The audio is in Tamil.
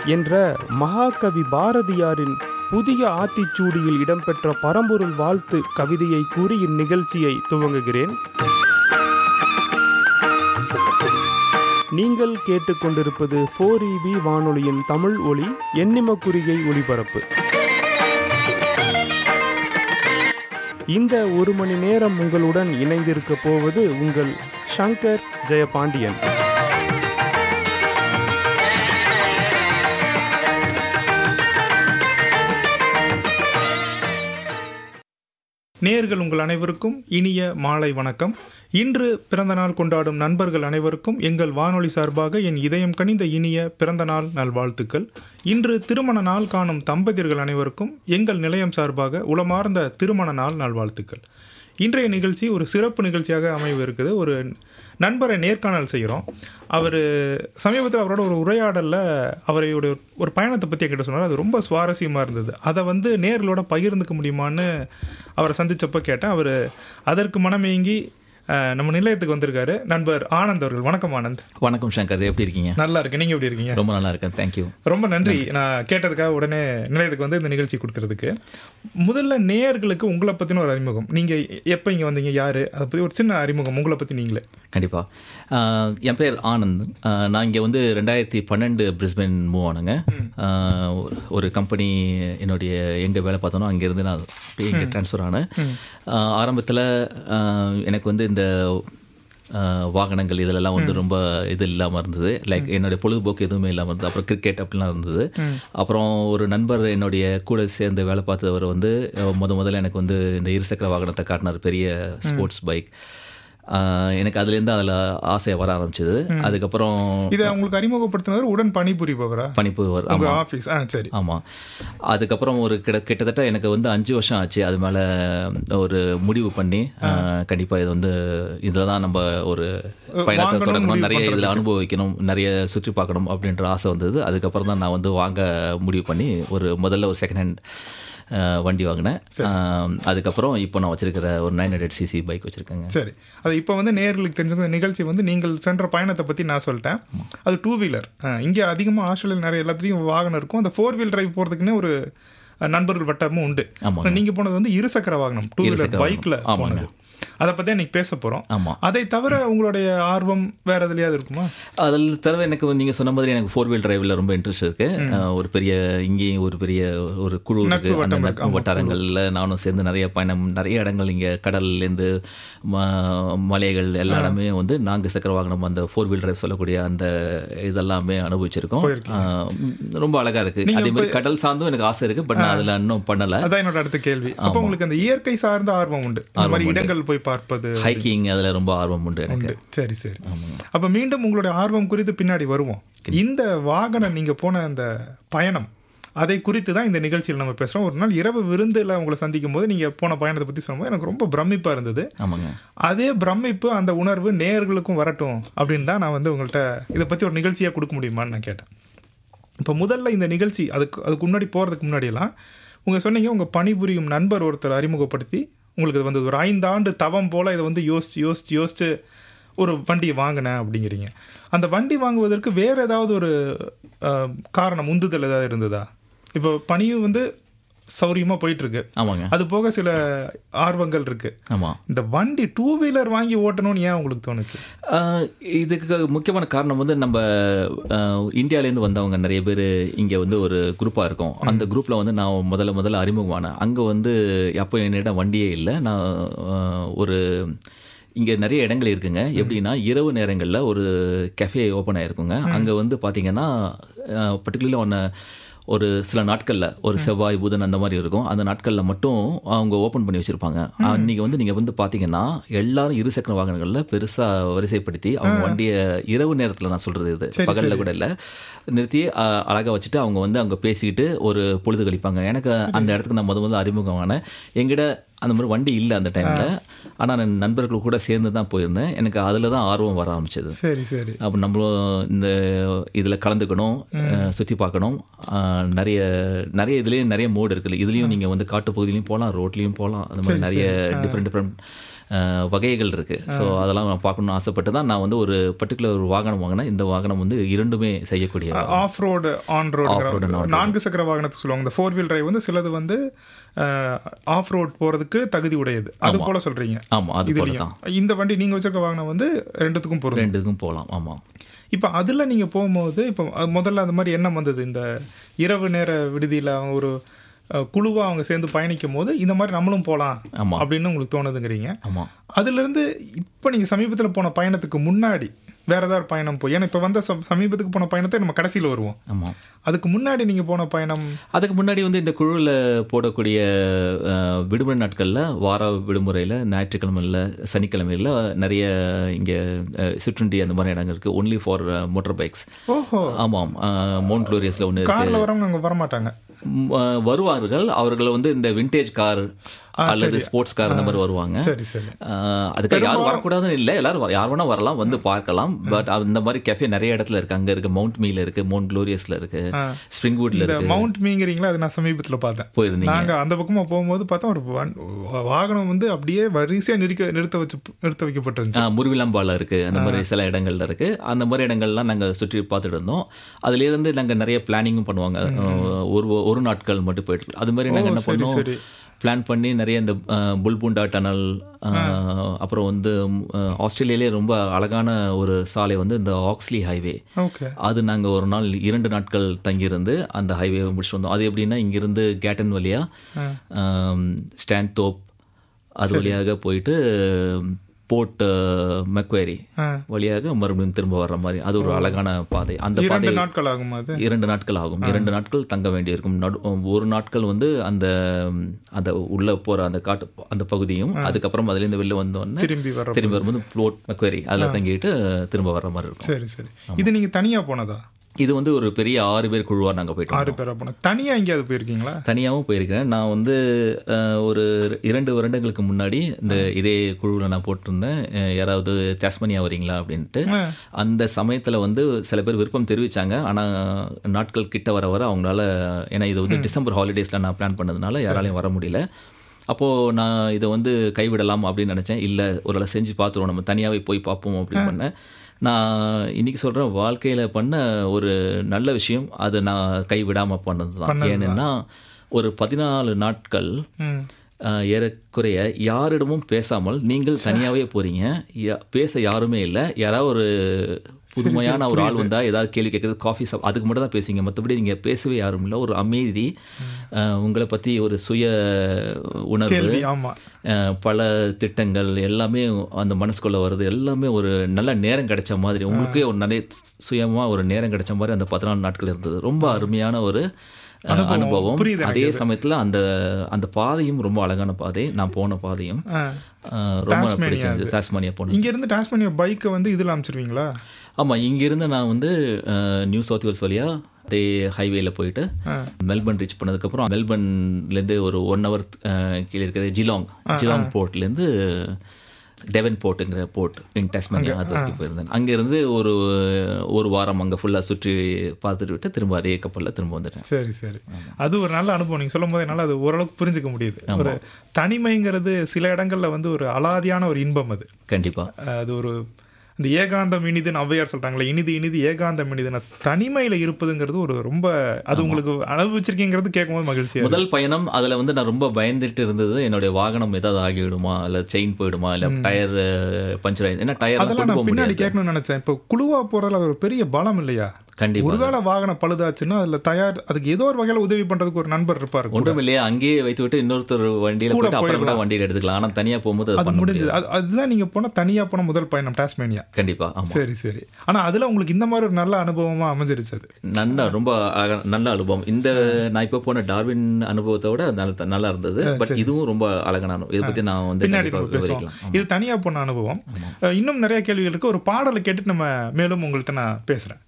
என்ற மகாகவி பாரதியாரின் புதிய ஆத்திச்சூடியில் இடம்பெற்ற பரம்பொருள் வாழ்த்து கவிதையை கூறி இந்நிகழ்ச்சியை துவங்குகிறேன். நீங்கள் கேட்டுக்கொண்டிருப்பது 4EB வானொலியின் தமிழ் ஒலி எண்ணிமக்குறிகை ஒலிபரப்பு. இந்த ஒரு மணி நேரம் உங்களுடன் இணைந்திருக்க போவது உங்கள் சங்கர் ஜெயபாண்டியன். நேயர்கள் உங்கள் அனைவருக்கும் இனிய மாலை வணக்கம். இன்று பிறந்தநாள் கொண்டாடும் நண்பர்கள் அனைவருக்கும் எங்கள் வானொலி சார்பாக என் இதயம் கனிந்த இனிய பிறந்தநாள் நல்வாழ்த்துக்கள். இன்று திருமண நாள் காணும் தம்பதியர்கள் அனைவருக்கும் எங்கள் நிலையம் சார்பாக உளமார்ந்த திருமண நாள் நல்வாழ்த்துக்கள். இன்றைய நிகழ்ச்சி ஒரு சிறப்பு நிகழ்ச்சியாக அமைவிருக்குது. ஒரு நண்பரை நேர்காணல் செய்கிறோம். அவர் சமீபத்தில் அவரோட ஒரு உரையாடலில் அவரையோட ஒரு பயணத்தை பற்றி என்கிட்ட சொன்னார். அது ரொம்ப சுவாரஸ்யமாக இருந்தது. அதை நேர்களோட பகிர்ந்துக்க முடியுமான்னு அவரை சந்தித்தப்போ கேட்டேன். அவர் அதற்கு மனமேங்கி நம்ம நிலையத்துக்கு வந்திருக்காரு. நண்பர் ஆனந்த் அவர்கள். வணக்கம் ஆனந்த். வணக்கம் சங்கர், எப்படி இருக்கீங்க? நல்லா இருக்கேன். நீங்கள் எப்படி இருக்கீங்க? ரொம்ப நல்லா இருக்கேன், தேங்க்யூ. ரொம்ப நன்றி நான் கேட்டதுக்காக உடனே நிலையத்துக்கு வந்து இந்த நிகழ்ச்சி கொடுக்கறதுக்கு. முதல்ல நேயர்களுக்கு உங்களை பற்றின ஒரு அறிமுகம். நீங்கள் எப்போ இங்கே வந்தீங்க, யார், அதை பற்றி ஒரு சின்ன அறிமுகம் உங்களை பற்றி நீங்களே. கண்டிப்பாக. என் பேர் ஆனந்த். நான் இங்கே 2012 பிரிஸ்பேன் மூவ் ஆனேங்க. ஒரு கம்பெனி என்னுடைய எங்கே வேலை பார்த்தோனோ அங்கேருந்து நான் இங்கே ட்ரான்ஸ்ஃபர் ஆனேன். ஆரம்பத்தில் எனக்கு இந்த வாகனங்கள் இதிலெல்லாம் ரொம்ப இது இல்லாமல் இருந்தது. லைக் என்னுடைய பொழுதுபோக்கு எதுவுமே இல்லாமல் இருந்தது. அப்புறம் கிரிக்கெட் அப்படிலாம் இருந்தது. அப்புறம் ஒரு நண்பர் என்னுடைய கூட சேர்ந்து வேலை பார்த்தவர் முதல்ல எனக்கு இந்த இருசக்கர வாகனத்தை காட்டினார், பெரிய ஸ்போர்ட்ஸ் பைக். எனக்கு அதுலேருந்து அதில் ஆசையாக வர ஆரம்பிச்சது. அதுக்கப்புறம் இதை உங்களுக்கு அறிமுகப்படுத்தினவர் உடன் பணிபுரிபவர். ஆஃபீஸ். சரி, ஆமாம். அதுக்கப்புறம் ஒரு கிட்டத்தட்ட எனக்கு 5 வருஷம் ஆச்சு அது மேலே ஒரு முடிவு பண்ணி, கண்டிப்பாக இது இதில் தான் நம்ம ஒரு பயணத்தை தொடங்கணும், நிறைய இதில் அனுபவிக்கணும், நிறைய சுற்றி பார்க்கணும் அப்படின்ற ஆசை வந்தது. அதுக்கப்புறம் தான் நான் வாங்க முடிவு பண்ணி முதல்ல ஒரு செகண்ட் ஹேண்ட் வண்டி வாங்கினேன். அதுக்கப்புறம் இப்போ நான் வச்சிருக்கிற ஒரு 900cc பைக் வச்சிருக்கேங்க. சரி, அது இப்போ நேயர்களுக்கு தெரிஞ்சுக்க நிகழ்ச்சி நீங்கள் சென்ற பயணத்தை பற்றி நான் சொல்லிட்டேன். அது 2 வீலர். இங்கே அதிகமாக ஆஸ்திரேலியா நிறைய எல்லாத்துலேயும் வாகனம் இருக்கும். அந்த 4 வீல் டிரைவ் போகிறதுக்குன்னு ஒரு நண்பர்கள் வட்டமும் உண்டு. நீங்கள் போனது இருசக்கர வாகனம், 2 வீலர் பைக்கில். ஆமாங்க, அதை பற்றி இன்னைக்கு பேச போகிறோம். ஆமாம். அதை தவிர உங்களுடைய ஆர்வம் வேறு எதுலையாவது இருக்குமா? அதில் தவிர எனக்கு நீங்கள் சொன்ன மாதிரி எனக்கு 4 வீல் டிரைவில் ரொம்ப இன்ட்ரெஸ்ட் இருக்குது. ஒரு பெரிய இங்கேயும் ஒரு பெரிய ஒரு குழு இருக்குது. அந்த நட்பு வட்டாரங்களில் நானும் சேர்ந்து நிறைய பயணம், நிறைய இடங்கள் இங்கே கடல்லேருந்து மலைகள் எல்லா இடமே 4 சக்கர வாகனம், அந்த 4 வீல் டிரைவ் சொல்லக்கூடிய அந்த இதெல்லாமே அனுபவிச்சிருக்கோம். ரொம்ப அழகாக இருக்குது. அதே மாதிரி கடல் சார்ந்தும் எனக்கு ஆசை இருக்குது. பட் நான் அதில் இன்னும் பண்ணலை. அதான் என்னோட அடுத்த கேள்வி. அப்போ உங்களுக்கு அந்த இயற்கை சார்ந்த ஆர்வம் உண்டு, அந்த மாதிரி இடங்கள் போய் பார்ப்பது, ஹைக்கிங், அதில் ரொம்ப ஆர்வம் உண்டு எனக்கு. சரி சரி. அப்போ மீண்டும் உங்களுடைய ஆர்வம் குறித்து பின்னாடி வருவோம். இந்த வாகனம் நீங்கள் போன அந்த பயணம், அதை குறித்து தான் இந்த நிகழ்ச்சியில் நம்ம பேசுகிறோம். ஒரு நாள் இரவு விருந்தில் உங்களை சந்திக்கும் போது நீங்கள் போன பயணத்தை பற்றி சொல்லும்போது எனக்கு ரொம்ப பிரமிப்பாக இருந்தது. ஆமாங்க. அதே பிரமிப்பு, அந்த உணர்வு நேயர்களுக்கும் வரட்டும் அப்படின்னு தான் நான் உங்கள்கிட்ட இதை பற்றி ஒரு நிகழ்ச்சியாக கொடுக்க முடியுமான்னு நான் கேட்டேன். இப்போ முதல்ல இந்த நிகழ்ச்சி அதுக்கு முன்னாடி போகிறதுக்கு முன்னாடியெல்லாம் சொன்னீங்க உங்கள் பணிபுரியும் நண்பர் ஒருத்தர் அறிமுகப்படுத்தி உங்களுக்கு ஒரு 5 ஆண்டு தவம் போல் இதை யோசிச்சு ஒரு வண்டி வாங்கினேன் அப்படிங்கிறீங்க. அந்த வண்டி வாங்குவதற்கு வேறு ஏதாவது ஒரு காரணம், உந்துதல் ஏதாவது இருந்ததா? இப்போ பணியும் சௌரியமாக போயிட்டுருக்கு. ஆமாங்க. அது போக சில ஆர்வங்கள் இருக்குது. ஆமாம். இந்த வண்டி 2 வீலர் வாங்கி ஓட்டணும்னு ஏன் உங்களுக்கு தோணுச்சு? இதுக்கு முக்கியமான காரணம் நம்ம இந்தியாவிலேருந்து வந்தவங்க நிறைய பேர் இங்கே ஒரு குரூப்பாக இருக்கும். அந்த குரூப்பில் நான் முதல்ல அறிமுகமானேன். அங்கே அப்போ என்னிடம் வண்டியே இல்லை. நான் இங்கே நிறைய இடங்கள் இருக்குங்க. எப்படின்னா இரவு நேரங்களில் ஒரு கெஃபே ஓப்பன் ஆகிருக்குங்க. அங்கே பார்த்தீங்கன்னா பர்டிகுலர்லி ஒரு சில நாட்களில் ஒரு செவ்வாய் புதன் அந்த மாதிரி இருக்கும். அந்த நாட்களில் மட்டும் அவங்க ஓப்பன் பண்ணி வச்சுருப்பாங்க. அன்றைக்கி நீங்கள் பார்த்தீங்கன்னா எல்லாரும் இருசக்கர வாகனங்களில் பெருசாக வரிசைப்படுத்தி அவங்க வண்டியை இரவு நேரத்தில், நான் சொல்கிறது இது பகலில் கூட இல்லை, நிறுத்தி அழகாக வச்சுட்டு அவங்க அங்கே பேசிக்கிட்டு ஒரு பொழுது கழிப்பாங்க. எனக்கு அந்த இடத்துக்கு நான் முதல்ல அறிமுகமான எங்கிட்ட அந்த மாதிரி வண்டி இல்லை அந்த டைமில். ஆனால் நான் நண்பர்கள் கூட சேர்ந்து தான் போயிருந்தேன். எனக்கு அதில் தான் ஆர்வம் வர ஆரம்பிச்சது. சரி சரி. அப்போ நம்மளும் இந்த இதில் கலந்துக்கணும், சுற்றி பார்க்கணும். நிறைய இதுலேயும் நிறைய மோடு இருக்குல்ல. இதுலேயும் நீங்கள் காட்டு பகுதியிலையும் போகலாம், ரோட்லேயும் போகலாம். அந்த மாதிரி நிறைய டிஃப்ரெண்ட் வகைகள் இருக்குது. ஸோ அதெல்லாம் நான் பார்க்கணும்னு ஆசைப்பட்டு தான் நான் வந்து ஒரு பர்டிகுலர் ஒரு வாகனம் வாங்கினேன். இந்த வாகனம் வந்து இரண்டுமே செய்யக்கூடிய ஆஃப் ரோடு ஆன் ரோடு 4 சக்கர வாகனத்துக்கு சொல்லுவாங்க. இந்த 4 வீல் டிரைவ் வந்து சிலது வந்து ஆஃப் ரோட் போகிறதுக்கு தகுதி உடையது, அது போல சொல்கிறீங்க. ஆமாம், அது போல தான். இந்த வண்டி நீங்கள் வச்சிருக்க வாகனம் வந்து ரெண்டுத்துக்கும் போகிறோம், ரெண்டுத்துக்கும் போகலாம். ஆமாம். இப்போ அதில் நீங்கள் போகும்போது இப்போ முதல்ல அந்த மாதிரி எண்ணம் வந்தது, இந்த இரவு நேர விடுதியில் அவங்க ஒரு குழுவாக அவங்க சேர்ந்து பயணிக்கும் போது இந்த மாதிரி நம்மளும் போகலாம் அப்படின்னு உங்களுக்கு தோணுதுங்கிறீங்க. ஆமாம். அதுலேருந்து இப்போ நீங்கள் சமீபத்தில் போன பயணத்துக்கு முன்னாடி வேறு ஏதாவது பயணம் போய், ஏன்னா இப்போ வந்த சமீபத்துக்கு போன பயணத்தை நம்ம கடைசியில் வருவோம். ஆமாம். அதுக்கு முன்னாடி நீங்கள் போன பயணம்? அதுக்கு முன்னாடி வந்து இந்த குழுவில் போடக்கூடிய விடுமுறை நாட்களில், வார விடுமுறையில், ஞாயிற்றுக்கிழமையில், சனிக்கிழமையில் நிறைய இங்கே சிற்றுண்டி அந்த மாதிரி இடங்கள் இருக்குது. Only for motor bikes. ஓஹோ. ஆமாம். மவுண்ட் குளோரியஸில் ஒன்று காரில் வரவங்க அங்கே வரமாட்டாங்க. வருவார்கள். அவர்கள் வந்து இந்த விண்டேஜ் கார் அல்லது ஸ்போர்ட்ஸ் கார் அந்த மாதிரி வருவாங்க. அதுக்காக யாரும் வரக்கூடாதுன்னு இல்லை, எல்லாரும் யார் வேணா வரலாம், வந்து பார்க்கலாம். பட் அந்த மாதிரி கேஃபே நிறைய இடத்துல இருக்கு. அங்கே இருக்கு, மவுண்ட் மீல இருக்கு, மவுண்ட் குளோரியஸ்ல இருக்கு, ஸ்ப்ரிங்வுட்ல இருக்கு. மவுண்ட் மீங்கிறீங்களா? அது நான் சமீபத்தில் பார்த்தேன். போயிருந்தீங்க? நாங்கள் அந்த பக்கமாக போகும்போது பார்த்தா ஒரு வாகனம் வந்து அப்படியே வரிசையாக நிறுத்த வைக்கப்பட்டிருந்துச்சு. முருவிலம்பால இருக்கு, அந்த மாதிரி சில இடங்கள்ல இருக்கு. அந்த மாதிரி இடங்கள்லாம் நாங்கள் சுற்றி பார்த்துட்டு இருந்தோம். அதுலேருந்து நாங்கள் நிறைய பிளானிங்கும் பண்ணுவாங்க. ஒரு நாட்கள் மட்டும் போயிட்டு அது மாதிரி நாங்கள் என்ன பண்ணோம், பிளான் பண்ணி நிறைய இந்த புல்புண்டா டனல், அப்புறம் வந்து ஆஸ்திரேலியாலே ரொம்ப அழகான ஒரு சாலை வந்து இந்த ஆக்ஸ்லி ஹைவே, அது நாங்கள் ஒரு நாள் 2 நாட்கள் தங்கியிருந்து அந்த ஹைவே முடிச்சுட்டு வந்தோம். அது எப்படின்னா இங்கிருந்து கேட்டன் வழியா ஸ்டான்தோப் அது வழியாக போயிட்டு போர்ட் மெக்வேரி வழியாக மறுபடியும் திரும்ப வர்ற மாதிரி அது ஒரு அழகான பாதை. அந்த பாதை 2 நாட்கள் ஆகும். 2 நாட்கள் ஆகும். 2 நாட்கள் தங்க வேண்டியிருக்கும். ஒரு நாட்கள் வந்து அந்த உள்ள போற அந்த காட்டு அந்த பகுதியும், அதுக்கப்புறம் அதுலேருந்து வெளில வந்தோடனே திரும்பி வரும்போது போர்ட் மெக்வேரி அதில் தங்கிட்டு திரும்ப வர்ற மாதிரி இருக்கும். சரி சரி. இது நீங்கள் தனியாக போனதா? இது வந்து ஒரு பெரிய 6 பேர் குழுவாக நாங்கள் போயிட்டோம். 6 பேராக போனோம். தனியாக எங்கேயாவது போயிருக்கீங்களா? தனியாகவும் போயிருக்கிறேன். நான் வந்து ஒரு 2 வருடங்களுக்கு முன்னாடி இதே குழுவில் நான் போட்டிருந்தேன், யாராவது டாஸ்மேனியா வரீங்களா அப்படின்ட்டு. அந்த சமயத்தில் வந்து சில பேர் விருப்பம் தெரிவித்தாங்க. ஆனால் நாட்கள் கிட்ட வர அவங்களால, ஏன்னா இது வந்து டிசம்பர் ஹாலிடேஸில் நான் பிளான் பண்ணதுனால யாராலையும் வர முடியல. அப்போது நான் இதை வந்து கைவிடலாம் அப்படின்னு நினச்சேன். இல்லை, ஒரு வேளை செஞ்சு பார்த்துருவோம், நம்ம தனியாகவே போய் பார்ப்போம் அப்படின்னு பண்ணேன். நான் இன்றைக்கி சொல்கிறேன், வாழ்க்கையில் பண்ண ஒரு நல்ல விஷயம் அது நான் கைவிடாமல் பண்ணது தான். ஏன்னா ஒரு 14 நாட்கள் ஏறக்குறைய யாரிடமும் பேசாமல் நீங்கள் தனியாகவே போகிறீங்க. பேச யாருமே இல்லை. யாராவது ஒரு புதுமையான ஒரு ஆள் வந்தால் ஏதாவது கேள்வி கேட்குறது, காஃபி அதுக்கு மட்டும் தான் பேசுவீங்க. மற்றபடி நீங்கள் பேசவே யாரும் இல்லை. ஒரு அமைதி, உங்களை பற்றி ஒரு சுய உணர்வு, பல திட்டங்கள் எல்லாமே அந்த மனசுக்குள்ளே வருது. எல்லாமே ஒரு நல்ல நேரம் கிடைச்ச மாதிரி, உங்களுக்கே ஒரு நிறைய சுயமாக ஒரு நேரம் கிடைச்ச மாதிரி அந்த 14 நாட்கள் இருந்தது. ரொம்ப அருமையான ஒரு அனுபவம். அதே சமயத்தில் அந்த பாதையும் ரொம்ப அழகான பாதை. நான் போன பாதையும் ரொம்ப பிடிச்சிருந்தது. டாஸ்மேனியா போனோம். இங்கேருந்து டாஸ்மேனியா பைக்கை வந்து இதில் அமைச்சிருவீங்களா? ஆமாம், இங்கேருந்து நான் வந்து நியூ சவுத் வேல்ஸ் வழியாக அதே ஹைவேல போயிட்டு மெல்பர்ன் ரீச் பண்ணதுக்கப்புறம் மெல்பர்ன்லேருந்து ஒரு 1 hour கீழே இருக்கிற ஜிலாங் போர்ட்லேருந்து டெவன் போர்ட்டுங்கிற போர்ட் இன் டாஸ்மேனியா, அது வரைக்கும் போயிருந்தேன். அங்கேருந்து ஒரு வாரம் அங்கே ஃபுல்லாக சுற்றி பார்த்துட்டு விட்டு திரும்ப அதே கப்பலில் திரும்ப வந்துட்டேன். சரி சரி. அது ஒரு நல்ல அனுபவம். நீங்கள் சொல்லும் போது என்னால் அது ஓரளவுக்கு புரிஞ்சுக்க முடியுது. ஒரு தனிமைங்கிறது சில இடங்களில் வந்து ஒரு அலாதியான ஒரு இன்பம். அது கண்டிப்பாக அது ஒரு இந்த ஏகாந்தம் இனிதுன்னு ஔவையார் சொல்கிறாங்களே, இனிது ஏகாந்தம் இனிதுன்னு. தனிமையில் இருப்பதுங்கிறது ஒரு ரொம்ப, அது உங்களுக்கு அனுபவிச்சிருக்கீங்கிறது கேட்கும்போது மகிழ்ச்சி. முதல் பயணம் அதில் வந்து நான் ரொம்ப பயந்துட்டு இருந்தது, என்னுடைய வாகனம் ஏதாவது ஆகிவிடுமா, இல்லை செயின் போயிடுமா, இல்லை டயர் பஞ்சர் ஆகிடும். ஏன்னா டயர் அதெல்லாம் நான் பின்னாடி கேட்கணும்னு நினச்சேன். இப்போ குழுவாக போகிறதுல அது ஒரு பெரிய பலம் இல்லையா? கண்டிப்பாக. ஒருவேளை வாகனம் பழுதாச்சுன்னா அதில் அதுக்கு ஏதோ ஒரு வகையில் உதவி பண்ணுறதுக்கு ஒரு நண்பர் இருப்பார். ஒன்றும் இல்லையா, அங்கேயே வைத்து விட்டு இன்னொருத்தர் வண்டியில் போயிட்டு அப்புறம் கூட வண்டியில் எடுத்துக்கலாம். ஆனால் தனியாக போகும்போது அது முடிஞ்சது. அதுதான் நீங்கள் போனால் தனியாக போன முதல் பயணம் டாஸ்மேனியா. கண்டிப்பாக. சரி சரி. ஆனால் அதில் உங்களுக்கு இந்த மாதிரி ஒரு நல்ல அனுபவமாக அமைஞ்சிருச்சு. அது ரொம்ப நல்ல அனுபவம். இந்த நான் இப்போ போன டார்வின் அனுபவத்தை விட நல்லா இருந்தது. பட் இதுவும் ரொம்ப அழகான அனுபவம். இதை பற்றி நான் வந்து பின்னாடி பேசுவோம். இது தனியாக போன அனுபவம். இன்னும் நிறைய கேள்விகளுக்கு ஒரு பாடலை கேட்டுட்டு நம்ம மேலும் உங்கள்கிட்ட நான் பேசுகிறேன்.